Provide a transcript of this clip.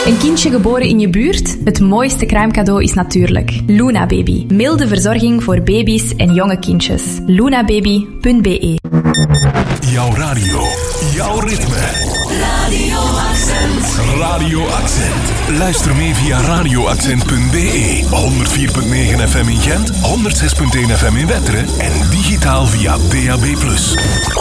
Een kindje geboren in je buurt? Het mooiste kruimcadeau is natuurlijk Luna Baby. Milde verzorging voor baby's en jonge kindjes. lunababy.be. Jouw radio, jouw ritme. Radio Accent. Radio Accent. Luister mee via radioaccent.be. 104.9 FM in Gent, 106.1 FM in Wetteren en digitaal via DAB+.